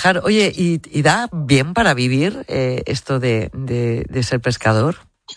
trabajar. Oye, ¿y da bien para vivir esto de ser pescador?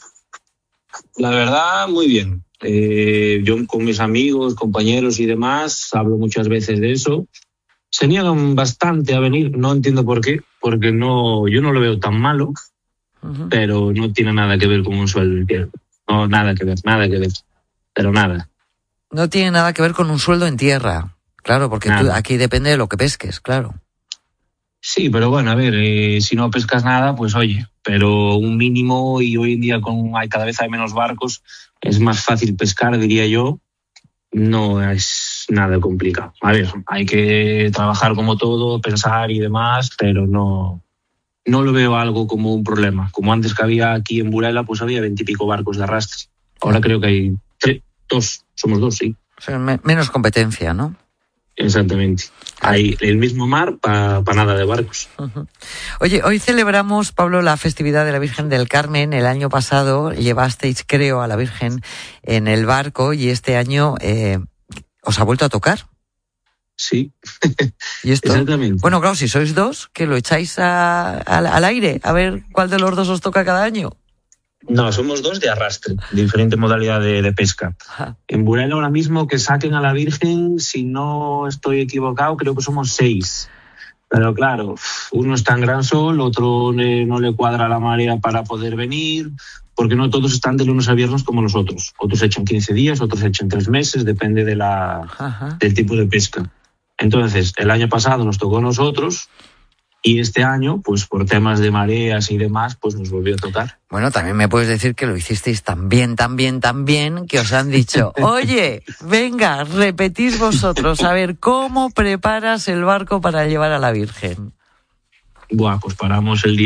La verdad, muy bien. Yo con mis amigos, compañeros y demás hablo muchas veces de eso. Se niegan bastante a venir, no entiendo por qué, porque yo no lo veo tan malo, pero no tiene nada que ver con un sueldo en tierra. No, nada que ver, pero nada. No tiene nada que ver con un sueldo en tierra, claro, porque aquí depende de lo que pesques, claro. Sí, pero bueno, a ver, si no pescas nada, pues oye, pero un mínimo, y hoy en día cada vez hay menos barcos, es más fácil pescar, diría yo. No es nada complicado. A ver, hay que trabajar como todo, pensar y demás, pero no lo veo algo como un problema. Como antes que había aquí en Burela, pues había 20 y pico barcos de arrastre. Ahora creo que hay somos dos, sí. O sea, menos competencia, ¿no? Exactamente. Hay el mismo mar para nada de barcos. Oye, hoy celebramos, Pablo, la festividad de la Virgen del Carmen. El año pasado llevasteis, creo, a la Virgen en el barco y este año os ha vuelto a tocar. Sí. ¿Y esto? Exactamente. Bueno, claro, si sois dos, que lo echáis al aire, a ver cuál de los dos os toca cada año. No, somos dos de arrastre, diferente modalidad de pesca. Ajá. En Burela ahora mismo que saquen a la Virgen, si no estoy equivocado, creo que somos 6. Pero claro, uno está en Gran Sol, otro no le cuadra la marea para poder venir, porque no todos están de lunes a viernes como nosotros. Otros echan 15 días, otros echan 3 meses, depende del tipo de pesca. Entonces, el año pasado nos tocó a nosotros. Y este año, pues por temas de mareas y demás, pues nos volvió a tocar. Bueno, también me puedes decir que lo hicisteis tan bien, que os han dicho, oye, venga, repetís vosotros, a ver, ¿cómo preparas el barco para llevar a la Virgen? Buah, pues paramos 2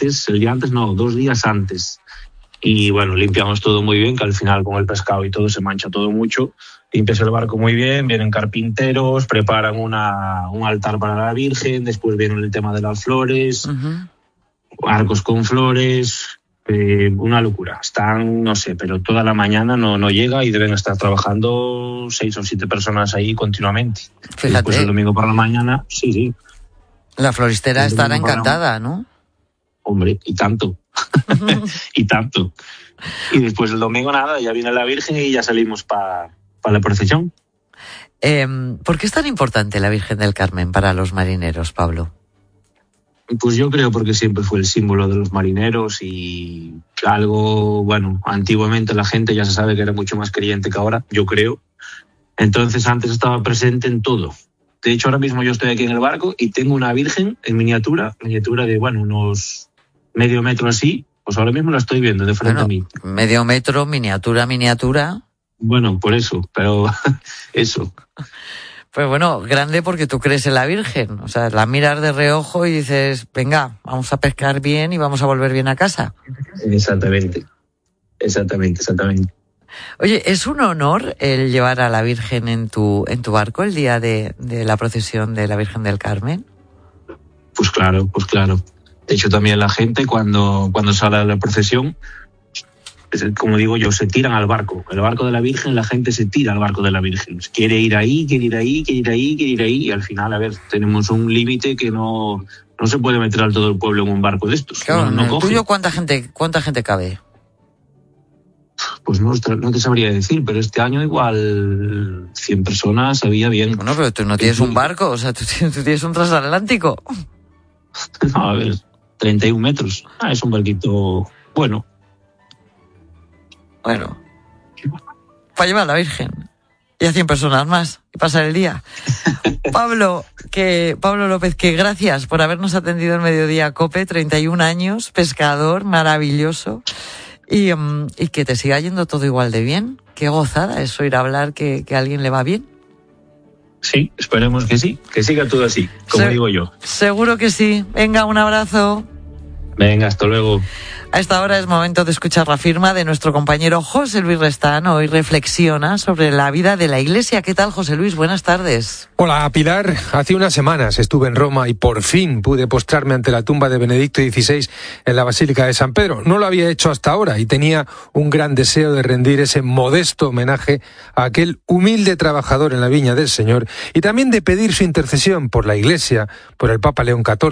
días antes. Y bueno, limpiamos todo muy bien, que al final con el pescado y todo se mancha todo mucho. Limpias el barco muy bien, vienen carpinteros, preparan un altar para la Virgen, después viene el tema de las flores, arcos con flores, una locura. Están, no sé, pero toda la mañana no llega y deben estar trabajando 6 o 7 personas ahí continuamente. Fíjate. Y después el domingo por la mañana, sí. La floristera estará encantada, ¿no? Hombre, y tanto. Y tanto. Y después el domingo nada, ya viene la Virgen y ya salimos para la procesión. ¿Por qué es tan importante la Virgen del Carmen para los marineros, Pablo? Pues yo creo porque siempre fue el símbolo de los marineros y algo, bueno, antiguamente la gente ya se sabe que era mucho más creyente que ahora, yo creo. Entonces antes estaba presente en todo. De hecho, ahora mismo yo estoy aquí en el barco y tengo una Virgen en miniatura de, bueno, unos medio metro así, pues ahora mismo la estoy viendo de frente a mí. Medio metro, miniatura. Bueno, por eso, pero eso. Pues bueno, grande porque tú crees en la Virgen. O sea, la miras de reojo y dices, venga, vamos a pescar bien y vamos a volver bien a casa. Exactamente. Oye, ¿es un honor el llevar a la Virgen en tu barco el día de la procesión de la Virgen del Carmen? Pues claro. De hecho, también la gente cuando sale a la procesión, como digo yo, se tiran al barco. El barco de la Virgen, la gente se tira al barco de la Virgen. Quiere ir ahí, y al final, a ver, tenemos un límite que no se puede meter a todo el pueblo en un barco de estos. Claro, ¿en el tuyo cuánta gente cabe? Pues no te sabría decir, pero este año igual 100 personas había bien. Bueno, pero tú no tienes un barco, o sea, tú tienes un transatlántico. No, a ver, 31 metros. Es un barquito bueno. Bueno, para llevar a la Virgen y a 100 personas más y pasar el día. Pablo López, que gracias por habernos atendido en Mediodía COPE, 31 años, pescador, maravilloso, y que te siga yendo todo igual de bien. Qué gozada es oír hablar que a alguien le va bien. Sí, esperemos que sí, que siga todo así, como digo yo. Seguro que sí. Venga, un abrazo. Venga, hasta luego. A esta hora es momento de escuchar la firma de nuestro compañero José Luis Restán. Hoy reflexiona sobre la vida de la Iglesia. ¿Qué tal, José Luis? Buenas tardes. Hola, Pilar. Hace unas semanas estuve en Roma y por fin pude postrarme ante la tumba de Benedicto XVI en la Basílica de San Pedro. No lo había hecho hasta ahora y tenía un gran deseo de rendir ese modesto homenaje a aquel humilde trabajador en la viña del Señor y también de pedir su intercesión por la Iglesia, por el Papa León XIV,